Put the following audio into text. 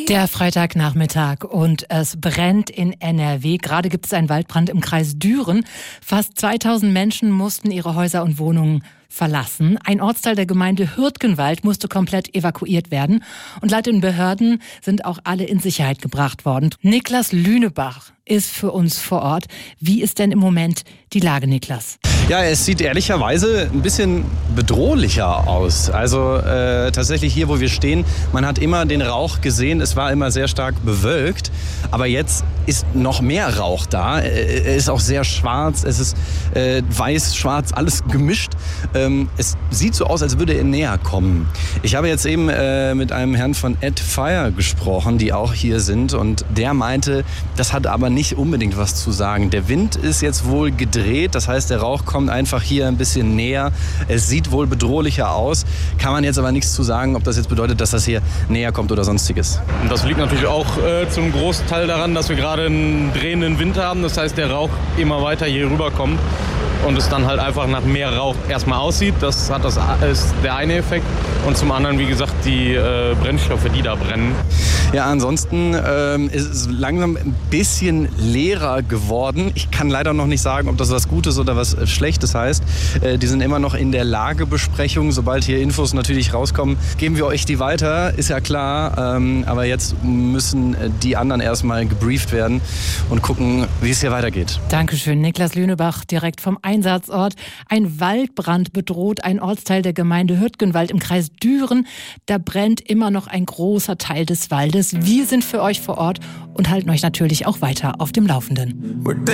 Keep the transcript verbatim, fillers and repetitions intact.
Der Freitagnachmittag und es brennt in N R W. Gerade gibt es einen Waldbrand im Kreis Düren. Fast zweitausend Menschen mussten ihre Häuser und Wohnungen verlassen. Ein Ortsteil der Gemeinde Hürtgenwald musste komplett evakuiert werden. Und laut den Behörden sind auch alle in Sicherheit gebracht worden. Niklas Lünebach ist für uns vor Ort. Wie ist denn im Moment die Lage, Niklas? Ja, es sieht ehrlicherweise ein bisschen bedrohlicher aus. Also äh, tatsächlich hier, wo wir stehen, man hat immer den Rauch gesehen. Es war immer sehr stark bewölkt. Aber jetzt ist noch mehr Rauch da. Er ist auch sehr schwarz. Es ist äh, weiß, schwarz, alles gemischt. Ähm, es sieht so aus, als würde er näher kommen. Ich habe jetzt eben äh, mit einem Herrn von Ed Fire gesprochen, die auch hier sind. Und der meinte, das hat aber nicht unbedingt was zu sagen. Der Wind ist jetzt wohl gedreht. Das heißt, der Rauch kommt einfach hier ein bisschen näher. Es sieht wohl bedrohlicher aus. Kann man jetzt aber nichts zu sagen, ob das jetzt bedeutet, dass das hier näher kommt oder sonstiges. Und das liegt natürlich auch äh, zum Großteil daran, dass wir gerade einen drehenden Wind haben. Das heißt, der Rauch immer weiter hier rüberkommt und es dann halt einfach nach mehr Rauch erstmal aussieht. Das hat das ist der eine Effekt. Und zum anderen, wie gesagt, die äh, Brennstoffe, die da brennen. Ja, ansonsten ähm, ist es langsam ein bisschen leerer geworden. Ich kann leider noch nicht sagen, ob das was Gutes oder was Schlechtes heißt. Äh, die sind immer noch in der Lagebesprechung. Sobald hier Infos natürlich rauskommen, geben wir euch die weiter, ist ja klar. Ähm, aber jetzt müssen die anderen erstmal gebrieft werden und gucken, wie es hier weitergeht. Dankeschön, Niklas Lünebach, direkt vom Einsatzort. Ein Waldbrand bedroht ein Ortsteil der Gemeinde Hürtgenwald im Kreis Düren. Da brennt immer noch ein großer Teil des Waldes. Wir sind für euch vor Ort und halten euch natürlich auch weiter auf dem Laufenden.